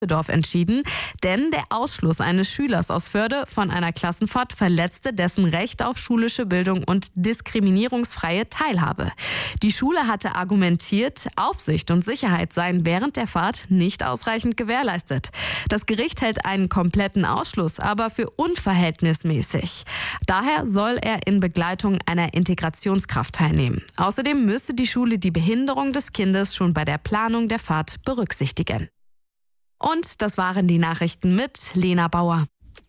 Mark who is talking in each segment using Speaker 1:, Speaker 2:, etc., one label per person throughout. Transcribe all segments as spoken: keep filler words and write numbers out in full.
Speaker 1: Düsseldorf entschieden, denn der Ausschluss eines Schülers aus Förde von einer Klassenfahrt verletzte dessen Recht auf schulische Bildung und diskriminierungsfreie Teilhabe. Die Schule hatte argumentiert, Aufsicht und Sicherheit seien während der Fahrt nicht ausreichend gewährleistet. Das Gericht hält einen kompletten Ausschluss aber für unverhältnismäßig. Daher soll er in Begleitung einer Integrationskraft teilnehmen. Außerdem müsse die Schule die Behinderung des Kindes schon bei der Planung der Fahrt berücksichtigen. Und das waren die Nachrichten mit Lena Bauer.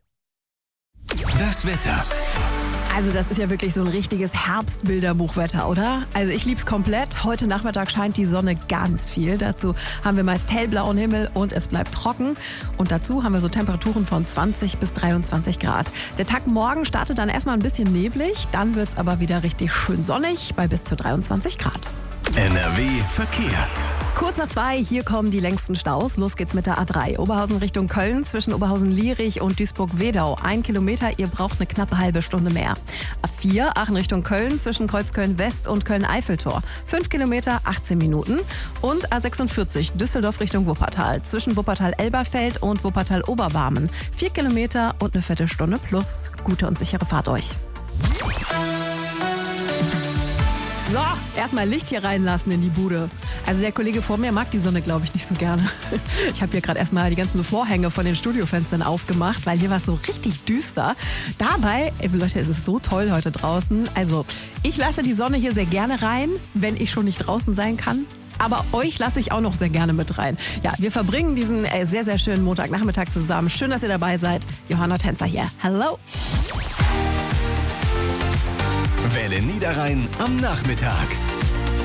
Speaker 2: Das Wetter.
Speaker 3: Also das ist ja wirklich so ein richtiges Herbstbilderbuchwetter, oder? Also ich lieb's komplett. Heute Nachmittag scheint die Sonne ganz viel. Dazu haben wir meist hellblauen Himmel und es bleibt trocken. Und dazu haben wir so Temperaturen von zwanzig bis dreiundzwanzig Grad. Der Tag morgen startet dann erstmal ein bisschen neblig. Dann wird's aber wieder richtig schön sonnig bei bis zu dreiundzwanzig Grad.
Speaker 2: N R W Verkehr.
Speaker 3: Kurz nach zwei, hier kommen die längsten Staus. Los geht's mit der A drei. Oberhausen Richtung Köln zwischen Oberhausen-Lierich und Duisburg-Wedau. Ein Kilometer, ihr braucht eine knappe halbe Stunde mehr. A vier, Aachen Richtung Köln zwischen Kreuzköln-West und Köln-Eiffeltor. Fünf Kilometer, achtzehn Minuten. Und A sechsundvierzig, Düsseldorf Richtung Wuppertal. Zwischen Wuppertal-Elberfeld und Wuppertal-Oberbarmen. Vier Kilometer und eine Viertelstunde plus. Gute und sichere Fahrt euch. So, erstmal Licht hier reinlassen in die Bude. Also der Kollege vor mir mag die Sonne, glaube ich, nicht so gerne. Ich habe hier gerade erstmal die ganzen Vorhänge von den Studiofenstern aufgemacht, weil hier war es so richtig düster. Dabei, ey, Leute, es ist so toll heute draußen. Also ich lasse die Sonne hier sehr gerne rein, wenn ich schon nicht draußen sein kann. Aber euch lasse ich auch noch sehr gerne mit rein. Ja, wir verbringen diesen äh, sehr, sehr schönen Montagnachmittag zusammen. Schön, dass ihr dabei seid. Johanna Tänzer hier. Hello.
Speaker 2: Welle Niederrhein am Nachmittag.